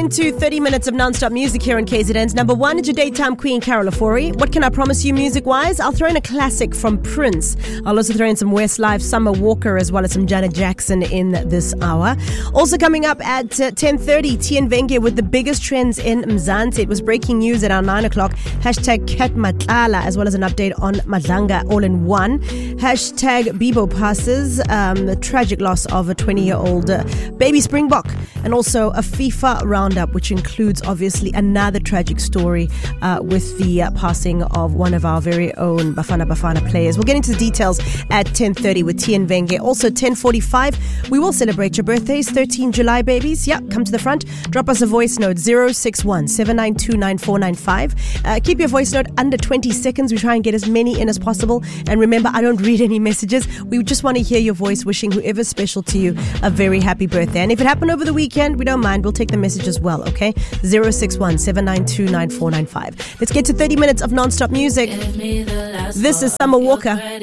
into 30 minutes of non-stop music here on KZN's number one. It's your daytime queen, Carol Afori. What can I promise you music-wise? I'll throw in a classic from Prince. I'll also throw in some Westlife, Summer Walker, as well as some Janet Jackson in this hour. Also coming up at 10:30, Tien Venge with the biggest trends in Mzansi. It was breaking news at around 9 o'clock. Hashtag Kat Matlala, as well as an update on Madlanga all in one. Hashtag Bibo passes, the tragic loss of a 20-year-old baby Springbok. And also a FIFA roundup, which includes obviously another tragic story with the passing of one of our very own Bafana Bafana players. We'll get into the details at 10:30 with Tien Venge. Also 10:45, we will celebrate your birthdays, 13 July babies. Yeah, come to the front. Drop us a voice note, 061 792 9495. Keep your voice note under 20 seconds. We try and get as many in as possible. And remember, I don't read any messages. We just want to hear your voice wishing whoever's special to you a very happy birthday. And if it happened over the weekend, we don't mind. We'll take the message as well, okay? 061 792 9495. Let's get to 30 minutes of non-stop music. This is Summer Walker.